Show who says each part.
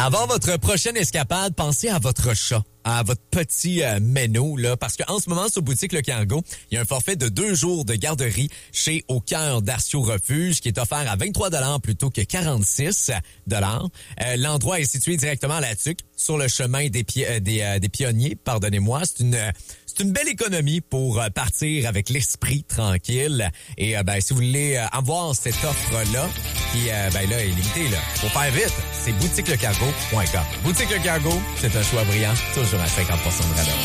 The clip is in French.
Speaker 1: Avant votre prochaine escapade, pensez à votre chat, à votre petit méno, là, parce qu'en ce moment, sur Boutique Le Cargo, il y a un forfait de 2 jours de garderie chez Au Cœur d'Arcio Refuge qui est offert à 23 $ plutôt que 46 $. L'endroit est situé directement à La Tuque, sur le chemin des pionniers, pardonnez-moi. C'est une belle économie pour partir avec l'esprit tranquille. Et si vous voulez avoir cette offre-là, qui là est limitée, là, faut faire vite, c'est boutiquelecargo.com. Boutique Le Cargo, c'est un choix brillant, toujours à 50% de rabais.